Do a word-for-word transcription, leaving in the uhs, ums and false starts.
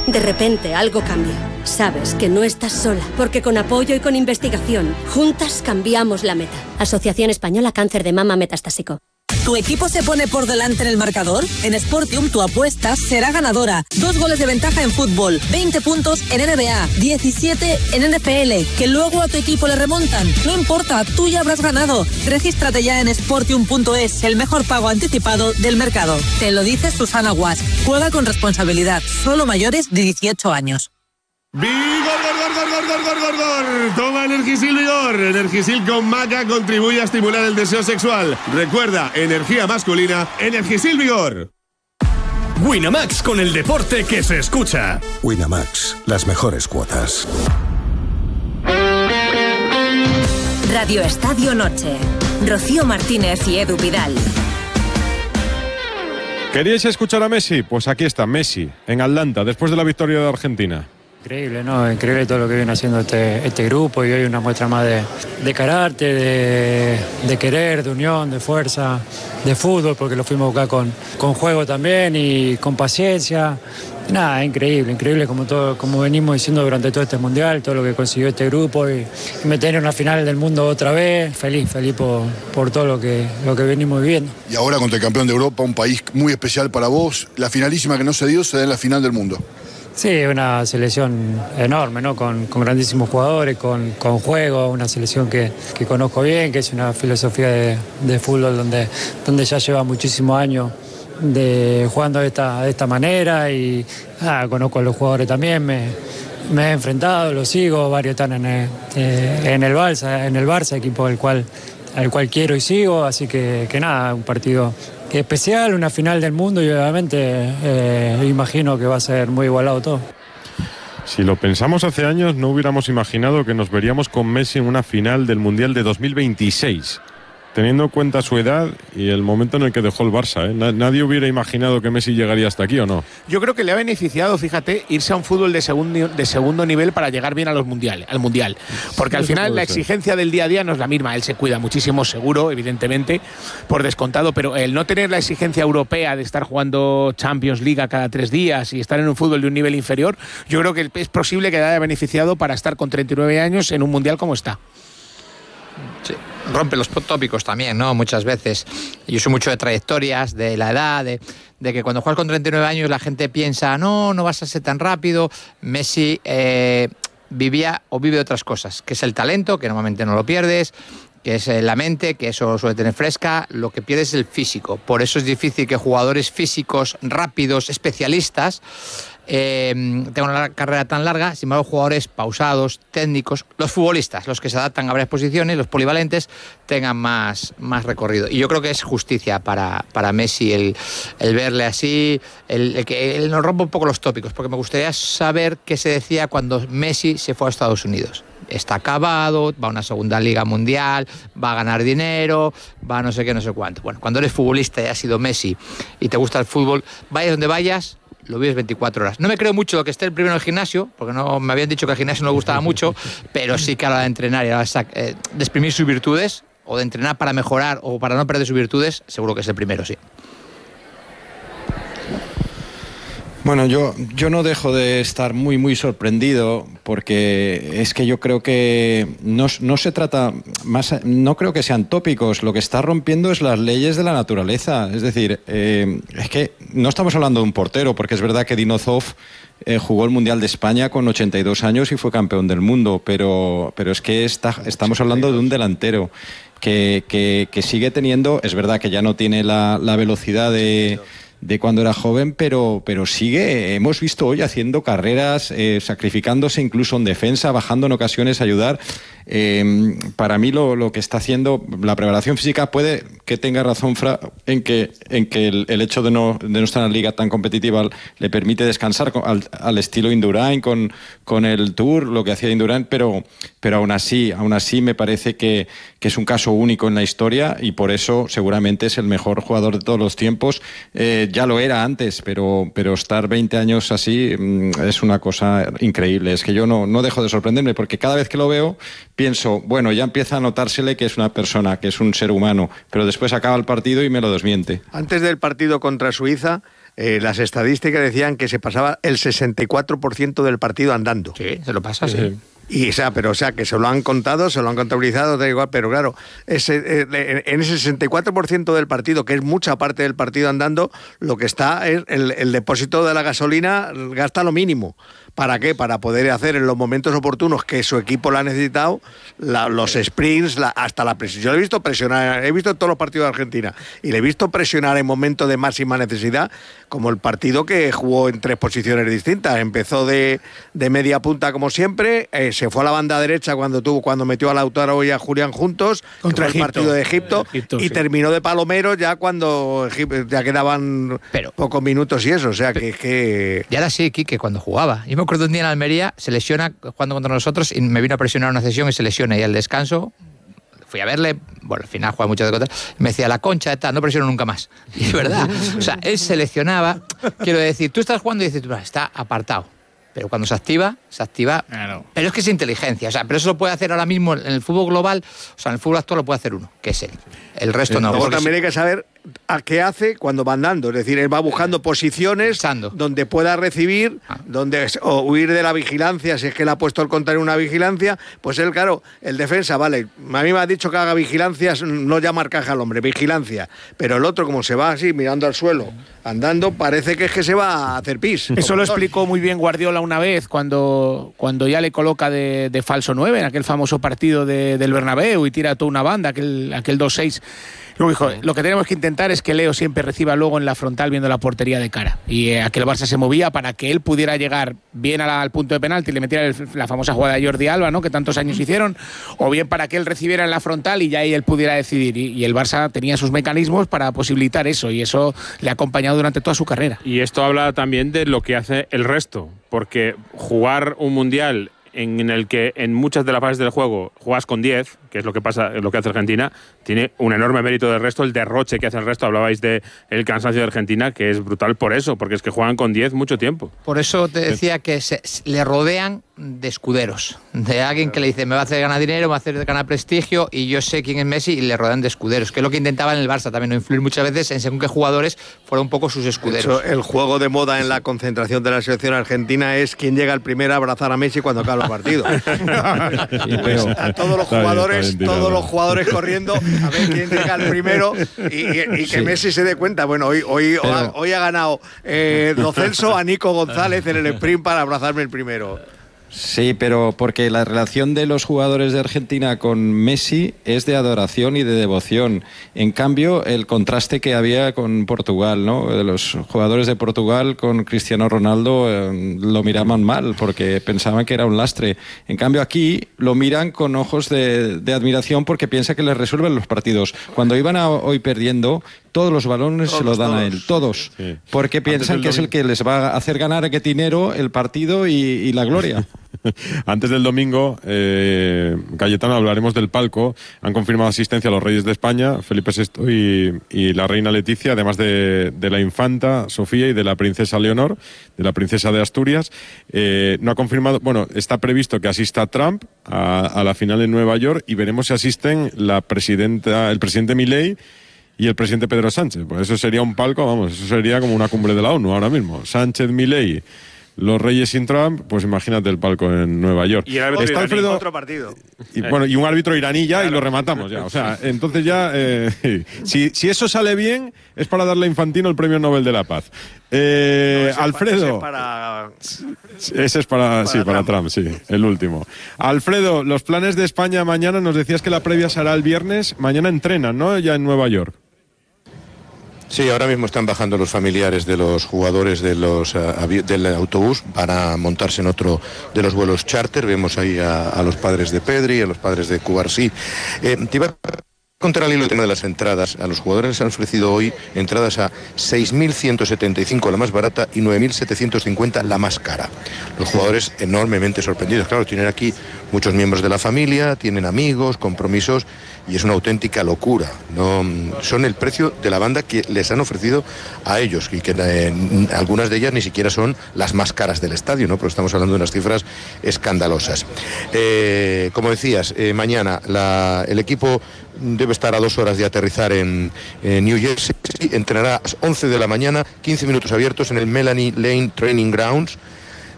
De repente algo cambia. Sabes que no estás sola, porque con apoyo y con investigación, juntas cambiamos la meta. Asociación Española Cáncer de Mama Metastásico. ¿Tu equipo se pone por delante en el marcador? En Sportium tu apuesta será ganadora. Dos goles de ventaja en fútbol, veinte puntos en N B A, diecisiete en N F L, que luego a tu equipo le remontan. No importa, tú ya habrás ganado. Regístrate ya en sportium punto es, el mejor pago anticipado del mercado. Te lo dice Susana Guas. Juega con responsabilidad, solo mayores de dieciocho años. ¡Vigor, gor, gor, gor, gor, gor, gor, gor! Toma Energisil Vigor. Energisil con maca contribuye a estimular el deseo sexual. Recuerda, energía masculina, Energisil Vigor. Winamax, con el deporte que se escucha. Winamax, las mejores cuotas. Radio Estadio Noche. Rocío Martínez y Edu Vidal. ¿Queríais escuchar a Messi? Pues aquí está Messi, en Atlanta, después de la victoria de Argentina. Increíble, ¿no? Increíble todo lo que viene haciendo este, este grupo, y hoy una muestra más de, de carácter, de, de querer, de unión, de fuerza, de fútbol, porque lo fuimos a buscar con, con juego también y con paciencia. Nada, increíble, increíble como todo, como venimos diciendo durante todo este mundial, todo lo que consiguió este grupo y, y meter en una final del mundo otra vez. Feliz, feliz por, por todo lo que, lo que venimos viviendo. Y ahora contra el campeón de Europa, un país muy especial para vos, la finalísima que no se dio se da en la final del mundo. Sí, una selección enorme, ¿no? Con, con grandísimos jugadores, con, con juego, una selección que, que conozco bien, que es una filosofía de, de fútbol donde, donde ya lleva muchísimos años de jugando de esta, de esta manera y ah, conozco a los jugadores también, me, me he enfrentado, los sigo, varios están en el, eh, en el Barça, en el Barça, equipo al cual, al cual quiero y sigo, así que, que nada, un partido especial, una final del mundo y obviamente eh, imagino que va a ser muy igualado todo. Si lo pensamos hace años, no hubiéramos imaginado que nos veríamos con Messi en una final del Mundial de dos mil veintiséis. Teniendo en cuenta su edad y el momento en el que dejó el Barça, ¿eh? Nadie hubiera imaginado que Messi llegaría hasta aquí, ¿o no? Yo creo que le ha beneficiado, fíjate, irse a un fútbol de segundo, de segundo nivel para llegar bien a los mundiales, al mundial. Porque al final la exigencia del día a día no es la misma. Él se cuida muchísimo, seguro, evidentemente, por descontado, pero el no tener la exigencia europea de estar jugando Champions League cada tres días y estar en un fútbol de un nivel inferior, yo creo que es posible que le haya beneficiado para estar con treinta y nueve años en un mundial como está. Sí, rompe los tópicos también, ¿no? Muchas veces. Yo soy mucho de trayectorias, de la edad, de, de que cuando juegas con treinta y nueve años la gente piensa, no, no vas a ser tan rápido. Messi eh, vivía o vive otras cosas, que es el talento, que normalmente no lo pierdes, que es la mente, que eso suele tener fresca, lo que pierdes es el físico. Por eso es difícil que jugadores físicos, rápidos, especialistas, eh, tengan una carrera tan larga. Sin embargo, jugadores pausados, técnicos, los futbolistas, los que se adaptan a varias posiciones, los polivalentes, tengan más, más recorrido. Y yo creo que es justicia para, para Messi el, el verle así, el, el que él nos rompa un poco los tópicos, porque me gustaría saber qué se decía cuando Messi se fue a Estados Unidos. Está acabado, va a una segunda liga mundial, va a ganar dinero, va a no sé qué, no sé cuánto. Bueno, cuando eres futbolista y has sido Messi y te gusta el fútbol, vayas donde vayas, lo vives veinticuatro horas. No me creo mucho que esté el primero en el gimnasio, porque no me habían dicho que el gimnasio no le gustaba mucho, pero sí que a la hora de entrenar y a la hora de, eh, de exprimir sus virtudes, o de entrenar para mejorar o para no perder sus virtudes, seguro que es el primero, sí. Bueno, yo, yo no dejo de estar muy, muy sorprendido, porque es que yo creo que no, no se trata más, no creo que sean tópicos, lo que está rompiendo es las leyes de la naturaleza. Es decir, eh, es que no estamos hablando de un portero, porque es verdad que Dino Zoff eh, jugó el Mundial de España con ochenta y dos años y fue campeón del mundo, pero, pero es que está, estamos hablando de un delantero que, que, que sigue teniendo, es verdad que ya no tiene la, la velocidad de... de cuando era joven, pero, pero sigue, hemos visto hoy haciendo carreras, eh, sacrificándose incluso en defensa, bajando en ocasiones a ayudar. Eh, para mí lo, lo que está haciendo, la preparación física, puede que tenga razón Fra, en que, en que el, el hecho de no, de no estar en la liga tan competitiva le permite descansar con, al, al estilo Indurain, con, con el Tour, lo que hacía Indurain, pero, pero aún así, aún así me parece que, que es un caso único en la historia y por eso seguramente es el mejor jugador de todos los tiempos. Eh, ya lo era antes, pero, pero estar veinte años así es una cosa increíble. Es que yo no, no dejo de sorprenderme, porque cada vez que lo veo pienso, bueno, ya empieza a notársele que es una persona, que es un ser humano, pero después acaba el partido y me lo desmiente. Antes del partido contra Suiza, eh, las estadísticas decían que se pasaba el sesenta y cuatro por ciento del partido andando. Sí, se lo pasa, sí. sí. Y, o sea, pero, o sea, que se lo han contado, se lo han contabilizado, da igual, pero claro, ese, eh, en ese sesenta y cuatro por ciento del partido, que es mucha parte del partido andando, lo que está es el, el depósito de la gasolina gasta lo mínimo. ¿Para qué? Para poder hacer en los momentos oportunos que su equipo lo ha necesitado, la, los sprints, la, hasta la presión. Yo le he visto presionar, he visto todos los partidos de Argentina, y le he visto presionar en momentos de máxima necesidad, como el partido que jugó en tres posiciones distintas. Empezó de, de media punta como siempre, eh, se fue a la banda derecha cuando tuvo cuando metió a Lautaro y a Julián juntos, contra el partido de Egipto, Egipto y sí. terminó de palomero ya cuando Egipto, ya quedaban Pero, pocos minutos y eso, o sea que... que... Y ahora sí, Quique, cuando jugaba. Yo me acuerdo un día en Almería, se lesiona jugando contra nosotros y me vino a presionar una sesión y se lesiona, y al descanso fui a verle, bueno, al final juega muchas de cosas, me decía, la concha, tal, no presiono nunca más. Y es verdad, o sea, él seleccionaba, quiero decir, tú estás jugando y dices, está apartado. Pero cuando se activa, se activa. Claro. Pero es que es inteligencia, o sea, pero eso lo puede hacer ahora mismo en el fútbol global, o sea, en el fútbol actual lo puede hacer uno, que es él. El resto no. Luego también hay que saber a qué hace cuando va andando, es decir, él va buscando posiciones Echando. donde pueda recibir, ah. donde o huir de la vigilancia, si es que le ha puesto el contrario una vigilancia, pues él, claro, el defensa, vale, a mí me ha dicho que haga vigilancias, no ya marcaje al hombre, vigilancia, pero el otro como se va así, mirando al suelo, andando, parece que es que se va a hacer pis. Eso lo explicó muy bien Guardiola una vez, cuando, cuando ya le coloca de, de falso nueve, en aquel famoso partido de, del Bernabéu, y tira toda una banda, aquel, aquel dos seis. Luego dijo, lo que tenemos que intentar es que Leo siempre reciba luego en la frontal viendo la portería de cara. Y eh, aquel Barça se movía para que él pudiera llegar bien a la, al punto de penalti y le metiera el, la famosa jugada de Jordi Alba, ¿no?, que tantos años hicieron, o bien para que él recibiera en la frontal y ya ahí él pudiera decidir. Y, y el Barça tenía sus mecanismos para posibilitar eso, y eso le ha acompañado durante toda su carrera. Y esto habla también de lo que hace el resto, porque jugar un mundial en el que en muchas de las fases del juego juegas con diez, que es lo que pasa, lo que hace Argentina, tiene un enorme mérito del resto, el derroche que hace el resto. Hablabais de el cansancio de Argentina, que es brutal por eso, porque es que juegan con diez mucho tiempo. Por eso te decía que se, le rodean de escuderos, de alguien que le dice, me va a hacer ganar dinero, me va a hacer ganar prestigio, y yo sé quién es Messi, y le rodean de escuderos, que es lo que intentaba en el Barça también, no influir muchas veces en según qué jugadores fueron un poco sus escuderos. De hecho, el juego de moda en la concentración de la selección argentina es quién llega el primero a abrazar a Messi cuando acaba el partido. Sí, pues a todos los jugadores, todos los jugadores corriendo a ver quién llega el primero, y, y, y que sí. Messi se dé cuenta. Bueno, hoy, hoy, pero... hoy, hoy ha ganado eh, Lo Celso a Nico González en el sprint para abrazarme el primero. Sí, pero porque la relación de los jugadores de Argentina con Messi es de adoración y de devoción. En cambio, el contraste que había con Portugal, ¿no? De los jugadores de Portugal con Cristiano Ronaldo eh, lo miraban mal porque pensaban que era un lastre. En cambio, aquí lo miran con ojos de, de admiración porque piensa que les resuelven los partidos. Cuando iban a, hoy perdiendo, todos los balones todos, se los dan todos. a él, todos. Sí. Porque piensan que es el que les va a hacer ganar a Quetinero el partido y, y la gloria. Antes del domingo, eh, Cayetano, hablaremos del palco. Han confirmado asistencia a los Reyes de España, Felipe sexto y, y la reina Leticia, además de, de la infanta Sofía y de la princesa Leonor, de la princesa de Asturias. Eh, no ha confirmado, bueno, está previsto que asista Trump a, a la final en Nueva York, y veremos si asisten la presidenta, el presidente Milei y el presidente Pedro Sánchez. Pues eso sería un palco, vamos, eso sería como una cumbre de la ONU ahora mismo. Sánchez, Milei, los Reyes sin Trump, pues imagínate el palco en Nueva York. Y el árbitro está iraní, Alfredo, otro partido. Y, bueno, y un árbitro iraní ya, claro. Y lo rematamos ya. O sea, entonces ya, eh, si, si eso sale bien, es para darle a Infantino el Premio Nobel de la Paz. Eh, no, ese Alfredo. Ese es para, ese es para, para sí, Trump. para Trump, sí, el último. Alfredo, los planes de España mañana, nos decías que la previa será el viernes. Mañana entrenan, ¿no? Ya en Nueva York. Sí, ahora mismo están bajando los familiares de los jugadores de los, uh, del autobús, van a montarse en otro de los vuelos charter. Vemos ahí a, a los padres de Pedri, a los padres de Cubarsí. Eh, te iba a contar al hilo el tema de las entradas. A los jugadores les han ofrecido hoy entradas a seis mil ciento setenta y cinco la más barata y nueve mil setecientos cincuenta la más cara. Los jugadores enormemente sorprendidos. Claro, tienen aquí muchos miembros de la familia, tienen amigos, compromisos, y es una auténtica locura. No, son el precio de la banda que les han ofrecido a ellos, y que eh, algunas de ellas ni siquiera son las más caras del estadio, ¿no? Pero estamos hablando de unas cifras escandalosas. Eh, como decías, eh, mañana la, el equipo debe estar a dos horas de aterrizar en, en New Jersey. Entrenará a las once de la mañana, quince minutos abiertos en el Melanie Lane Training Grounds,